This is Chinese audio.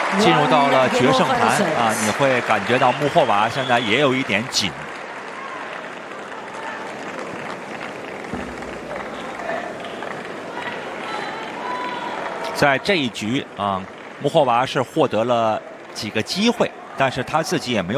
进入到了决胜盘啊，你会感觉到穆霍瓦现在也有一点紧。在这一局啊，穆霍瓦是获得了几个机会，但是他自己也没有。